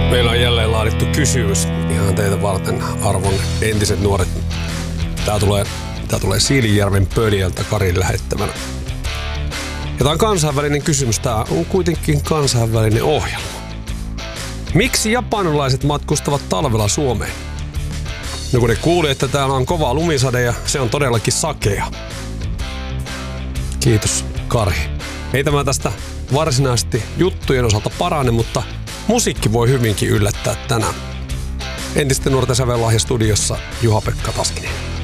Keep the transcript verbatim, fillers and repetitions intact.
Meillä on jälleen laadittu kysymys ihan teitä varten, arvon entiset nuoret. Tää tulee, tää tulee Siilinjärven pöljältä Karin lähettämänä. Ja tää on kansainvälinen kysymys. Tää on kuitenkin kansainvälinen ohjelma. Miksi japanilaiset matkustavat talvella Suomeen? No kun ne kuuli, että täällä on kova lumisade ja se on todellakin sakea. Kiitos, Kari. Ei tämä tästä varsinaisesti juttujen osalta parane, mutta musiikki voi hyvinkin yllättää tänään. Entisten nuorten sävellahja studiossa Juha-Pekka Taskinen.